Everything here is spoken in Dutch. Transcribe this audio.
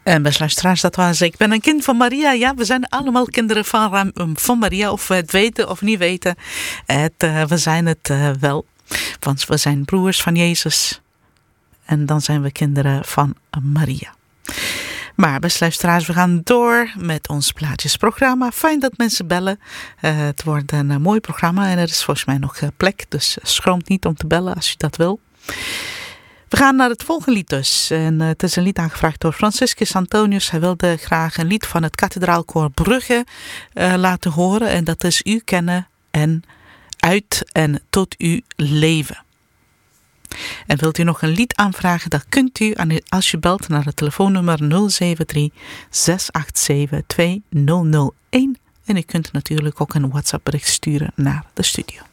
En beste luisteraars, dat was ik ben een kind van Maria. Ja, we zijn allemaal kinderen van Maria. Of we het weten of niet weten. We zijn het wel. Want we zijn broers van Jezus. En dan zijn we kinderen van Maria. Maar beste luisteraars, we gaan door met ons plaatjesprogramma. Fijn dat mensen bellen. Het wordt een mooi programma en er is volgens mij nog plek. Dus schroomt niet om te bellen als je dat wil. We gaan naar het volgende lied dus. En het is een lied aangevraagd door Franciscus Antonius. Hij wilde graag een lied van het kathedraalkoor Brugge laten horen. En dat is U kennen en uit en tot u leven. En wilt u nog een lied aanvragen, dan kunt u als je belt naar het telefoonnummer 073 687 2001. En u kunt natuurlijk ook een WhatsApp bericht sturen naar de studio.